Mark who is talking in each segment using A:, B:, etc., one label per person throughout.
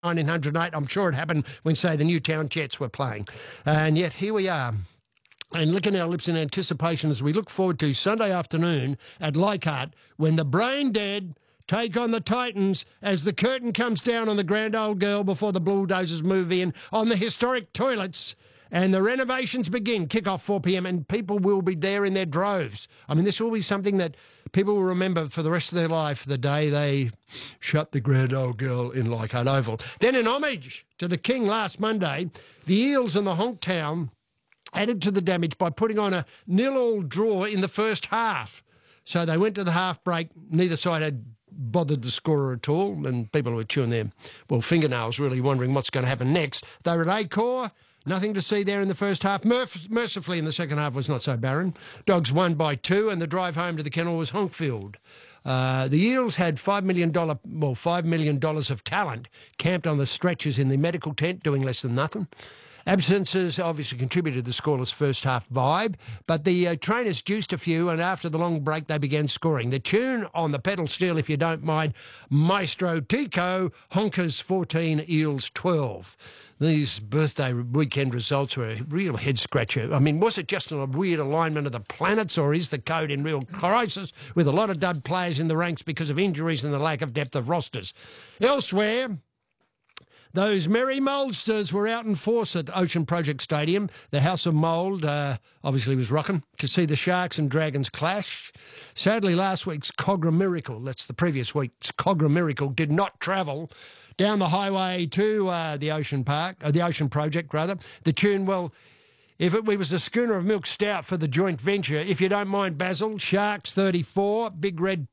A: 1908. I'm sure it happened when, say, the Newtown Jets were playing. And yet here we are. And licking our lips in anticipation as we look forward to Sunday afternoon at Leichhardt when the Brain Dead take on the Titans as the curtain comes down on the Grand Old Girl before the bulldozers move in on the historic toilets and the renovations begin. Kick-off 4 p.m. and people will be there in their droves. I mean, this will be something that people will remember for the rest of their life, the day they shut the Grand Old Girl in Leichhardt Oval. Then in homage to the King last Monday, the Eels and the Honk Town added to the damage by putting on a 0-0 draw in the first half. So they went to the half break. Neither side had bothered the scorer at all, and people were chewing their, fingernails, really wondering what's going to happen next. They were at Acor. Nothing to see there in the first half. Mercifully, in the second half was not so barren. Dogs won by 2, and the drive home to the kennel was Honkfield. The Eels had $5 million of talent camped on the stretchers in the medical tent, doing less than nothing. Absences obviously contributed to the scoreless first half vibe, but the trainers juiced a few, and after the long break they began scoring. The tune on the pedal steel, if you don't mind, Maestro Tico, Honkers 14, Eels 12. These birthday weekend results were a real head-scratcher. I mean, was it just a weird alignment of the planets, or is the code in real crisis with a lot of dud players in the ranks because of injuries and the lack of depth of rosters? Elsewhere, those merry moldsters were out in force at Ocean Project Stadium. The House of Mould obviously was rocking to see the Sharks and Dragons clash. Sadly, last week's Cogra Miracle, that's the previous week's Cogra Miracle, did not travel down the highway to the Ocean Project, rather. The tune, if it was a schooner of milk stout for the joint venture, if you don't mind, Basil, Sharks 34, Big Red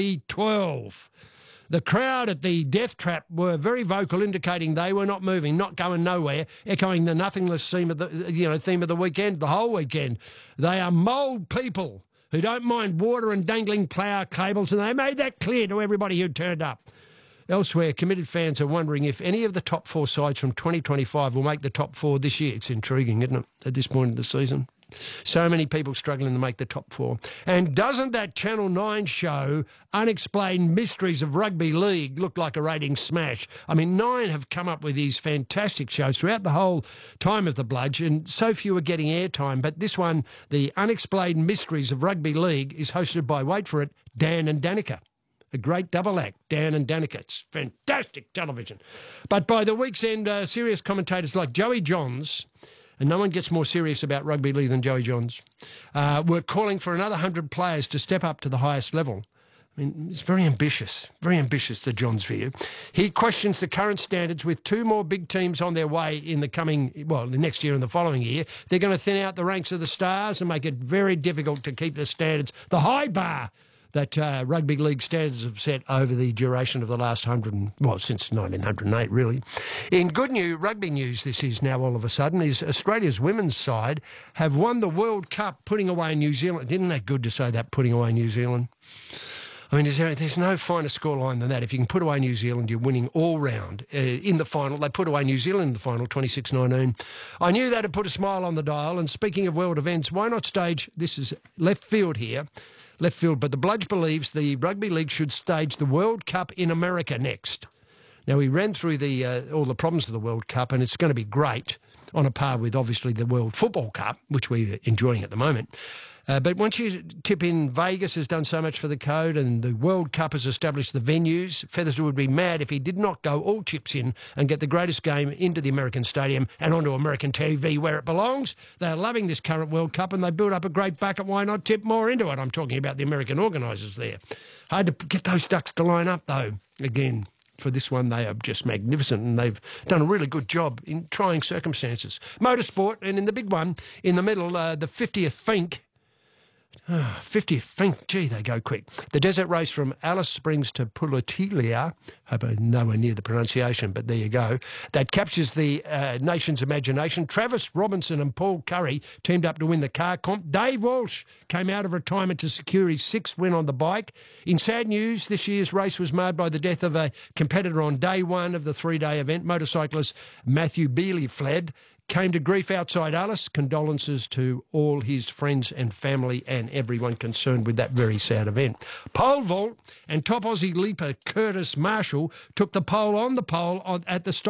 A: V12. The crowd at the Death Trap were very vocal, indicating they were not moving, not going nowhere, echoing the nothingness theme of the weekend, the whole weekend. They are mould people who don't mind water and dangling plough cables, and they made that clear to everybody who turned up. Elsewhere, committed fans are wondering if any of the top 4 sides from 2025 will make the top 4 this year. It's intriguing, isn't it, at this point of the season? So many people struggling to make the top 4. And doesn't that Channel 9 show, Unexplained Mysteries of Rugby League, look like a rating smash? I mean, 9 have come up with these fantastic shows throughout the whole time of the Bludge, and so few are getting airtime. But this one, the Unexplained Mysteries of Rugby League, is hosted by, wait for it, Dan and Danica. A great double act, Dan and Danica. It's fantastic television. But by the week's end, serious commentators like Joey Johns, and no one gets more serious about rugby league than Joey Johns, were calling for another 100 players to step up to the highest level. I mean, it's very ambitious, the Johns view. He questions the current standards with 2 more big teams on their way in the next year and the following year. They're going to thin out the ranks of the stars and make it very difficult to keep the standards, the high bar that rugby league standards have set over the duration of the last since 1908, really. In good rugby news, this is now all of a sudden, is Australia's women's side have won the World Cup, putting away New Zealand. Isn't that good to say that, putting away New Zealand? I mean, there's no finer scoreline than that. If you can put away New Zealand, you're winning all round. In the final, they put away New Zealand in the final, 26-19. I knew that had put a smile on the dial. And speaking of world events, why not stage, this is left field here, but the Bludge believes the rugby league should stage the World Cup in America next. Now, we ran through all the problems of the World Cup, and it's going to be great, on a par with, obviously, the World Football Cup, which we're enjoying at the moment. But once you tip in, Vegas has done so much for the code, and the World Cup has established the venues. Featherston would be mad if he did not go all chips in and get the greatest game into the American stadium and onto American TV where it belongs. They're loving this current World Cup, and they built up a great bucket. Why not tip more into it? I'm talking about the American organisers there. Hard to get those ducks to line up, though, again. For this one, they are just magnificent, and they've done a really good job in trying circumstances. Motorsport, and in the big one, in the middle, the 50th Fink. 50th Fink, gee, they go quick. The desert race from Alice Springs to Pulatilia, hope I'm nowhere near the pronunciation, but there you go. That captures the nation's imagination. Travis Robinson and Paul Curry teamed up to win the car comp. Dave Walsh came out of retirement to secure his 6th win on the bike. In sad news, this year's race was marred by the death of a competitor on day 1 of the 3-day event. Motorcyclist Matthew Bealey fled. came to grief outside Alice. Condolences to all his friends and family and everyone concerned with that very sad event. Pole vault, and top Aussie leaper Curtis Marshall took the pole at the stop